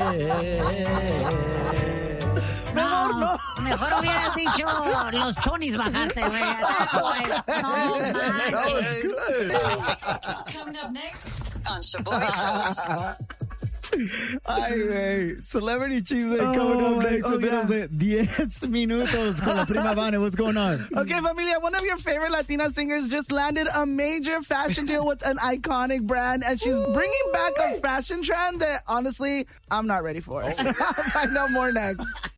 Mejor no. Mejor hubieras dicho los chonis bajarte, güey. No manches. Coming up next on Shaboy Show. Ay, güey. Celebrity Cheese coming up next. Menos de 10 minutos con la prima Vane. What's going on? Okay, familia, one of your favorite Latina singers just landed a major fashion deal with an iconic brand, and she's bringing back a fashion trend that, honestly, I'm not ready for. I'll find out more next.